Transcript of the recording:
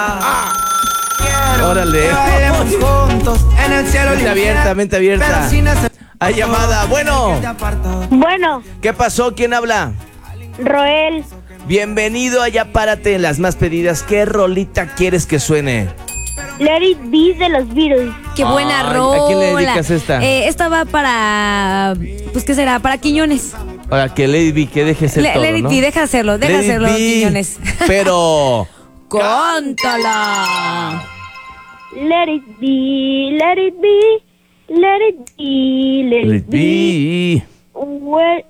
Órale. Mente abierta. Hay llamada. Bueno. Bueno, ¿Qué pasó? ¿Quién habla? Roel, Bienvenido allá, párate en las más pedidas. ¿Qué rolita quieres que suene? Let It Be de los Beatles. Qué buena Ay, rola. ¿a quién le dedicas esta? Esta va para, pues, ¿qué será? Para Quiñones. Para que Lady B, que deje ser todo, Let It ¿no? Be, deja hacerlo, Let it be, Quiñones. Pero... ¡Cántala! Let it be, let it be, let it be, let Let it it be. be. Where